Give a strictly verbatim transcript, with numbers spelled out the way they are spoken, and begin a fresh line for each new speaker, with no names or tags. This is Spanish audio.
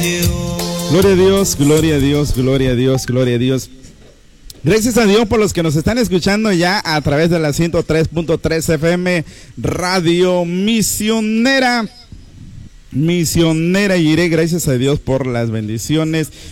Gloria a Dios, gloria a Dios, gloria a Dios, gloria a Dios. Gracias a Dios por los que nos están escuchando ya a través de la ciento tres punto tres F M Radio Misionera. Misionera Jiré, gracias a Dios por las bendiciones